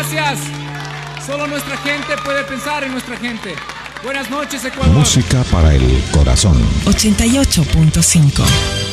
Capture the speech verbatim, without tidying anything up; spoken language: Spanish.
gracias. Solo nuestra gente puede pensar en nuestra gente. Buenas noches, Ecuador. Música para el corazón. ochenta y ocho punto cinco